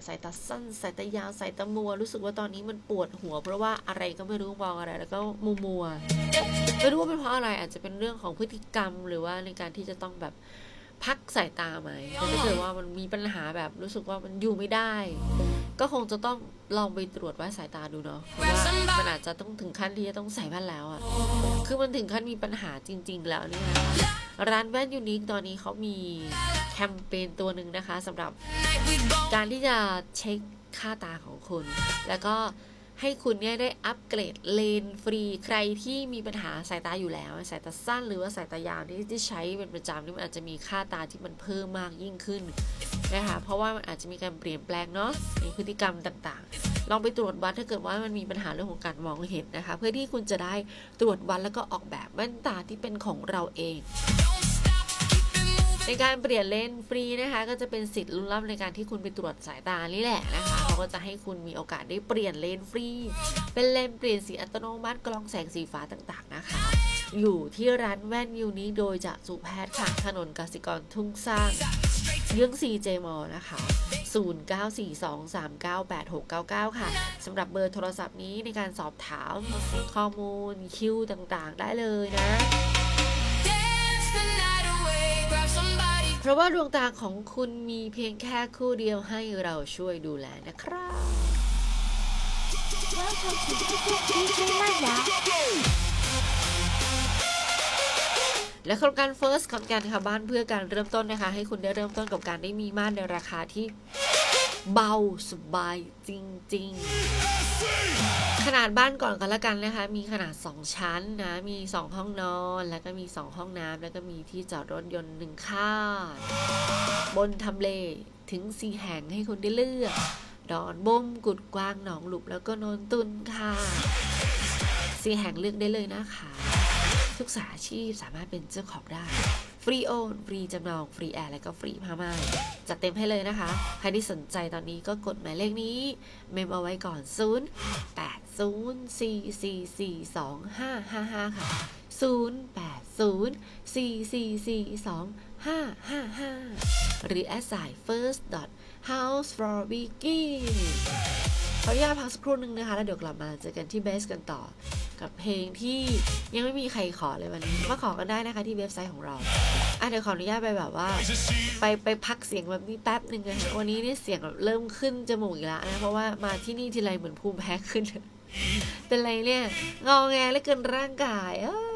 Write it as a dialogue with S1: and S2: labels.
S1: ายตาสั้นสายตายาวสายตามัวรู้สึกว่าตอนนี้มันปวดหัวเพราะว่าอะไรก็ไม่รู้มองอะไรแล้วก็มัวไม่รู้ว่าเป็นเพราะอะไรอาจจะเป็นเรื่องของพฤติกรรมหรือว่าในการที่จะต้องแบบพักสายตาไหมถ้าเกิดว่ามันมีปัญหาแบบรู้สึกว่ามันอยู่ไม่ได้ก็คงจะต้องลองไปตรวจวัดสายตาดูเนาะเพราะว่ามันอาจจะต้องถึงขั้นที่จะต้องใส่แว่นแล้วอ่ะคือมันถึงขั้นมีปัญหาจริงๆแล้วเนี่ยนะคะร้านแว่นยูนิคตอนนี้เขามีแคมเปญตัวหนึ่งนะคะสำหรับการที่จะเช็คค่าตาของคุณแล้วก็ให้คุณเนี่ยได้อัปเกรดเลนฟรีใครที่มีปัญหาสายตาอยู่แล้วสายตาสั้นหรือว่าสายตายาวที่ใช้เป็นประจำนี่มันอาจจะมีค่าตาที่มันเพิ่มมากยิ่งขึ้นนะคะเพราะว่ามันอาจจะมีการเปลี่ยนแปลงเนาะในพฤติกรรมต่างๆลองไปตรวจวัดถ้าเกิดว่ามันมีปัญหาเรื่องของการมองเห็นนะคะเพื่อที่คุณจะได้ตรวจวัดแล้วก็ออกแบบแว่นตาที่เป็นของเราเองในการเปลี่ยนเลนส์ฟรีนะคะก็จะเป็นสิทธิ์ลุ้นรับในการที่คุณไปตรวจสายตานี่แหละนะคะเขาก็จะให้คุณมีโอกาสได้เปลี่ยนเลนส์ฟรีเป็นเลนส์เปลี่ยนสีอัตโนมัติกรองแสงสีฟ้าต่างๆนะคะอยู่ที่ร้านแว่นยูนิคโดยจะสุแพทย์ค่ะถนนกสิกรทุ่งสร้างเยื้อง CJ Mall นะคะ 0942398699 ค่ะสำหรับเบอร์โทรศัพท์นี้ในการสอบถามข้อมูลคิวต่างๆได้เลยนะเพราะว่าดวงตาของคุณมีเพียงแค่คู่เดียวให้เราช่วยดูแลนะครับและโครงการ First ขอนแก่นค่ะบ้านเพื่อการเริ่มต้นนะคะให้คุณได้เริ่มต้นกับการได้มีม่านในราคาที่เบาสบายจริงๆขนาดบ้านก่อนกันละกันนะคะมีขนาด2ชั้นนะมี2ห้องนอนแล้วก็มี2ห้องน้ำแล้วก็มีที่จอดรถยนต์1คันบนทำเลถึง4แห่งให้คุณได้เลือกดอนบ่มกุดกวางหนองหลุบแล้วก็โนนตุนค่ะ4แห่งเลือกได้เลยนะคะทุกสาชีพสามารถเป็นเจ้าของได้ฟรีโอนฟรีจำนองฟรีแอร์และก็ฟรีผ้าม่านจัดเต็มให้เลยนะคะใครที่สนใจตอนนี้ก็กดหมายเลขนี้เมมเอาไว้ก่อน0804442555ค่ะ0804442555หรือแอดไซน์ first.house4begin ขออนุญาตพักสักครู่นึงนะคะแล้วเดี๋ยวกลับมาเจอกันที่เบสกันต่อกับเพลงที่ยังไม่มีใครขอเลยวันนี้มาขอกันได้นะคะที่เว็บไซต์ของเราเดี๋ยวขออนุญาตไปแบบว่าไปพักเสียงแบบนี้แป๊บนึงนะคะวันนี้นี่เสียงเริ่มขึ้นจมูกอีกแล้วนะเพราะว่ามาที่นี่ทีไรเหมือนภูมิแพ้ขึ้นเป็นไรเนี่ยงอแงเหลือเกินร่างกาย